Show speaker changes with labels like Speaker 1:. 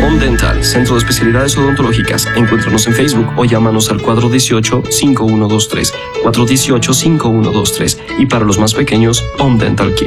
Speaker 1: Om Dental, Centro de Especialidades Odontológicas. Encuéntranos en Facebook o llámanos al 418-5123. 418-5123. Y para los más pequeños, Om Dental Kit.